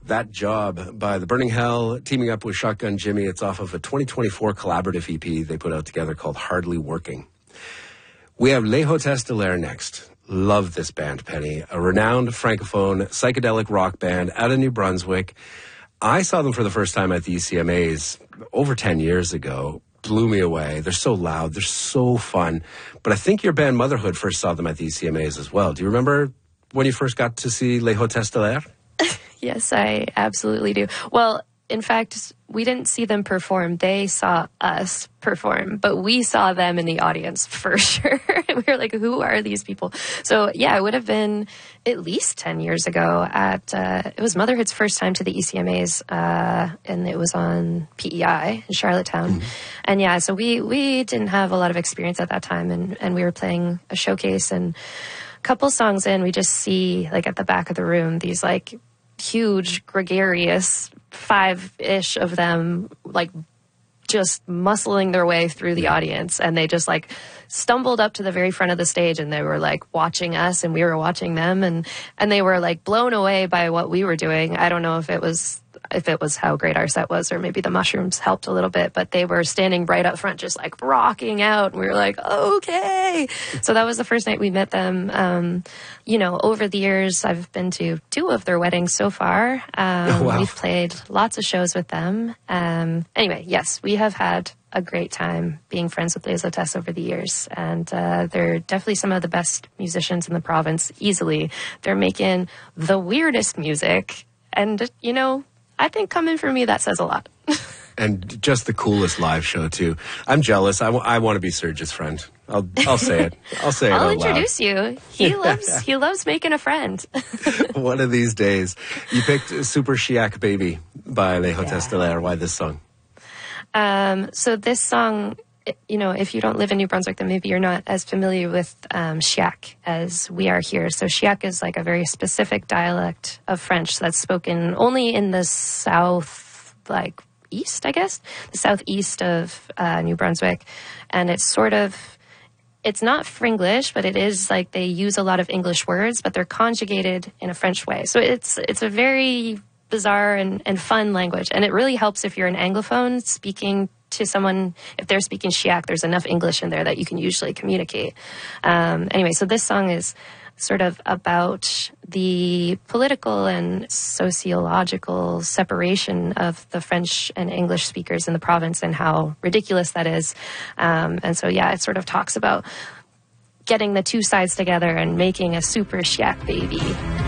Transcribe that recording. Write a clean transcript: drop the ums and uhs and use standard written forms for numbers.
That Job by The Burning Hell, teaming up with Shotgun Jimmy. It's off of a 2024 collaborative EP they put out together called Hardly Working. We have Les Hôtesses de l'Air next. Love this band, Penny. A renowned francophone psychedelic rock band out of New Brunswick. I saw them for the first time at the ECMAs over 10 years ago. Blew me away. They're so loud. They're so fun. But I think your band Motherhood first saw them at the ECMAs as well. Do you remember when you first got to see Les Hôtesses de l'Air? Yes, I absolutely do. Well, in fact, we didn't see them perform. They saw us perform, but we saw them in the audience for sure. We were like, who are these people? So yeah, it would have been at least 10 years ago it was Motherhood's first time to the ECMAs, and it was on PEI in Charlottetown. Mm-hmm. And yeah, so we didn't have a lot of experience at that time, and we were playing a showcase, and a couple songs in, we just see like at the back of the room, these like huge, gregarious, 5-ish of them, like just muscling their way through the audience. And they just like stumbled up to the very front of the stage, and they were like watching us, and we were watching them, and they were like blown away by what we were doing. I don't know if it was how great our set was, or maybe the mushrooms helped a little bit, but they were standing right up front, just like rocking out. And we were like, okay. So that was the first night we met them. Over the years, I've been to 2 of their weddings so far. Wow. We've played lots of shows with them. Anyway, yes, we have had a great time being friends with Les Hôtesses over the years. And they're definitely some of the best musicians in the province, easily. They're making the weirdest music. And, I think coming from me, that says a lot. And just the coolest live show, too. I'm jealous. I want to be Serge's friend. I'll say it. I'll say it out loud. I'll introduce you. He loves making a friend. One of these days. You picked Super Chiac Baby by Les Hôtesses de l'Air. Why this song? So this song, if you don't live in New Brunswick, then maybe you're not as familiar with Chiac as we are here. So Chiac is like a very specific dialect of French that's spoken only in the south, like east, I guess, the southeast of New Brunswick. And it's it's not Fringlish, but it is like they use a lot of English words, but they're conjugated in a French way. So it's a very bizarre and fun language. And it really helps if you're an Anglophone speaking to someone. If they're speaking Chiac, there's enough English in there that you can usually communicate. Anyway, so this song is sort of about the political and sociological separation of the French and English speakers in the province and how ridiculous that is. And so, yeah, it sort of talks about getting the 2 sides together and making a super Chiac baby.